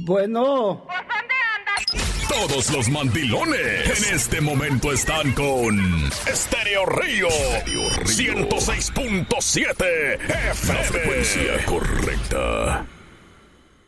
Bueno. Todos los mandilones en este momento están con Estéreo Río 106.7 FM. La frecuencia correcta.